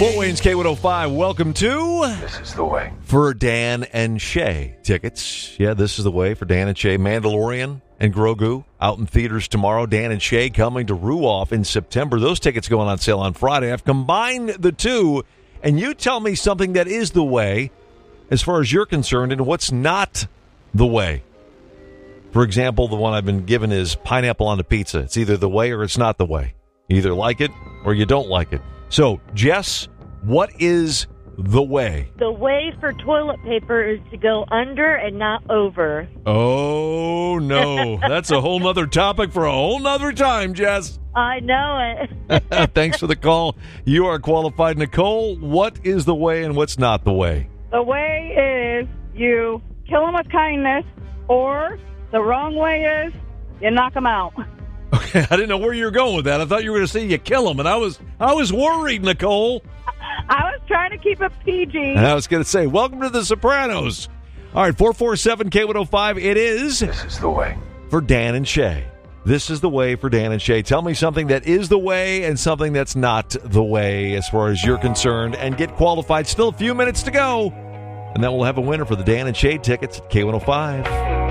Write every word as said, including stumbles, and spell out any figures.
Fort Wayne's K one oh five, welcome to This is the way. For Dan and Shay tickets. Yeah, this is the way for Dan and Shay. Mandalorian and Grogu out in theaters tomorrow. Dan and Shay coming to Ruoff in September. Those tickets going on sale on Friday. I've combined the two, and you tell me something that is the way as far as you're concerned and what's not the way. For example, the one I've been given is pineapple on the pizza. It's either the way or it's not the way. You either like it or you don't like it. So, Jess, what is the way? The way for toilet paper is to go under and not over. Oh, no. That's a whole nother topic for a whole nother time, Jess. I know it. Thanks for the call. You are qualified. Nicole, what is the way and what's not the way? The way is you kill them with kindness, or the wrong way is you knock them out. Okay, I didn't know where you were going with that. I thought you were going to say you kill them, and I was I was worried, Nicole. I was trying to keep it P G. And I was going to say, welcome to The Sopranos. All right, four four seven K one oh five, it is This is the way. for Dan and Shay. This is the way for Dan and Shay. Tell me something that is the way and something that's not the way as far as you're concerned, and get qualified. Still a few minutes to go, and then we'll have a winner for the Dan and Shay tickets at K one oh five.